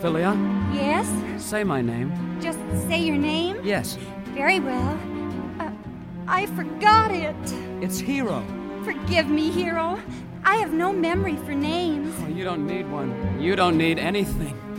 Philia, Yes? say my name. Just say your name? Yes, Very well. I forgot it. it's Hero. Forgive me, Hero. I have no memory for names. Oh, you don't need one. You don't need anything.